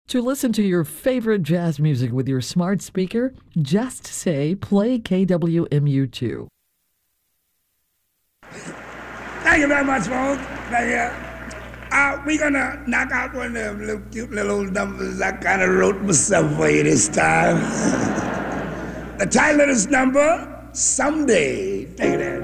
To listen to your favorite jazz music with your smart speaker, just say play KWMU2. Thank you very much, folks. Thank you. We're going to knock out one of them little cute little old numbers I kind of wrote myself for you this time. The title of this number, Someday. Take it in.